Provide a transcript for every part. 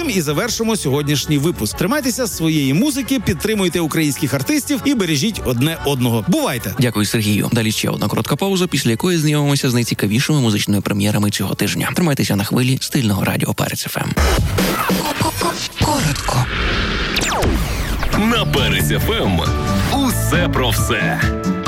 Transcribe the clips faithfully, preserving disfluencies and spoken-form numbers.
цим і завершимо сьогоднішній випуск. Тримайтеся своєї музики, підтримуйте українських артистів і бережіть одне одного. Бувайте! Дякую, Сергію. Далі ще одна коротка пауза, після якої знайомимося з найцікавішими музичними прем'єрами цього тижня. Тримайтеся на хвилі стильного радіо Перець еф ем. Коротко. На Перець еф ем усе про все.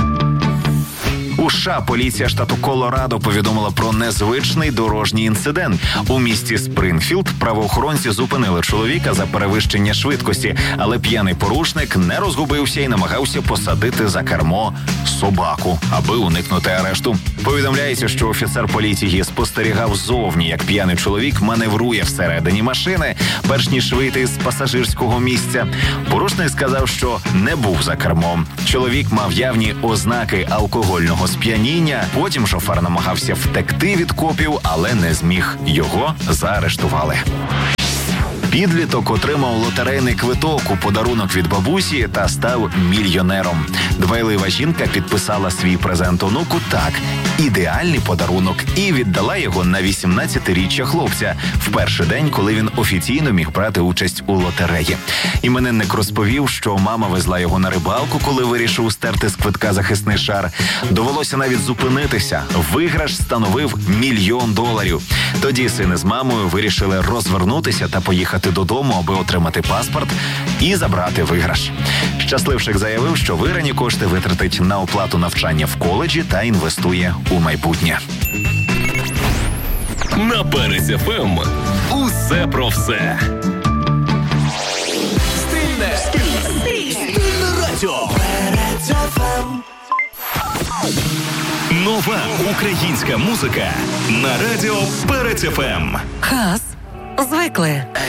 У США поліція штату Колорадо повідомила про незвичний дорожній інцидент. У місті Спрингфілд правоохоронці зупинили чоловіка за перевищення швидкості, але п'яний порушник не розгубився і намагався посадити за кермо собаку, аби уникнути арешту. Повідомляється, що офіцер поліції спостерігав ззовні, як п'яний чоловік маневрує всередині машини, перш ніж вийти з пасажирського місця. Порушник сказав, що не був за кермом. Чоловік мав явні ознаки алкогольного сп'яніння. Потім шофер намагався втекти від копів, але не зміг. Його заарештували. Підліток отримав лотерейний квиток у подарунок від бабусі та став мільйонером. Дбайлива жінка підписала свій презент онуку так – ідеальний подарунок, і віддала його на вісімнадцятиріччя хлопця в перший день, коли він офіційно міг брати участь у лотереї. Іменинник розповів, що мама везла його на рибалку, коли вирішив стерти з квитка захисний шар. Довелося навіть зупинитися. Виграш становив мільйон доларів. Тоді син із мамою вирішили розвернутися та поїхати додому, аби отримати паспорт і забрати виграш. Щасливчик заявив, що виграні кошти витратить на оплату навчання в коледжі та інвестує у майбутнє. На Перець еф ем усе про все. Стильне. Стильне радіо. Перець еф ем. Нова українська музика на радіо Перець еф ем. Хас, звикли.